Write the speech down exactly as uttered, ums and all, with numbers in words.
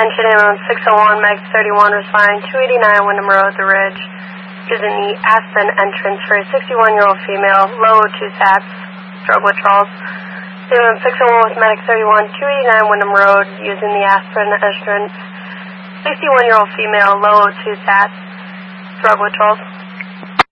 Attention ambulance six oh one, Meg thirty-one, responding two eighty-nine Wyndham Road, The Ridge, using the Aspen entrance for a sixty-one-year-old female, low O two sats, drug withdrawals. Ambulance six oh one with Medic thirty-one, two eighty-nine Wyndham Road, using the Aspen entrance, sixty-one-year-old female, low O two sats, drug withdrawals.